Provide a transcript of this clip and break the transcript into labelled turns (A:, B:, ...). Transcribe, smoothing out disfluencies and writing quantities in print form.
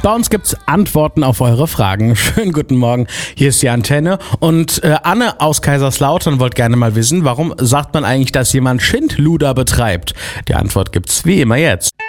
A: Bei uns gibt's Antworten auf eure Fragen. Schönen guten Morgen, hier ist die Antenne. Und Anne aus Kaiserslautern wollte gerne mal wissen, warum sagt man eigentlich, dass jemand Schindluder betreibt? Die Antwort gibt's wie immer jetzt.